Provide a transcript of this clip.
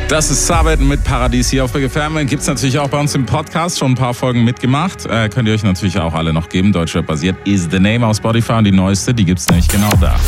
Das ist Sabbath mit Paradies hier auf Big FM. Gibt es natürlich auch bei uns im Podcast schon ein paar Folgen mitgemacht. Könnt ihr euch natürlich auch alle noch geben. Deutschrap basiert Is The Name auf Spotify und die neueste, die gibt es nämlich genau da.